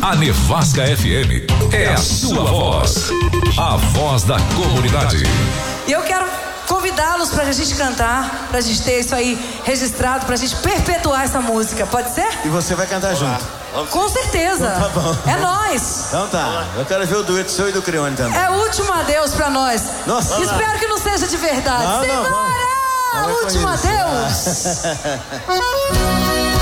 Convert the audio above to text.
A Nevasca FM é a sua voz. A voz da comunidade. E eu quero convidá-los pra gente cantar, pra gente ter isso aí registrado, pra gente perpetuar essa música. Pode ser? E você vai cantar junto? Com certeza. Então tá bom. É nós. Então tá. Eu quero ver o dueto seu e do Crione também. É o último adeus pra nós. Nossa. Espero que não seja de verdade. Não, Simbora! vamos. Último adeus.